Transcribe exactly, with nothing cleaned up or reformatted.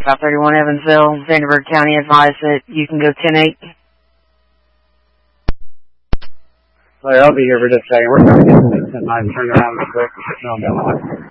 five thirty-one Evansville, Vanderburgh County advised that you can go ten eight. Well, I'll be here for just a second. We're trying to get some nine turned around real quick. No, no.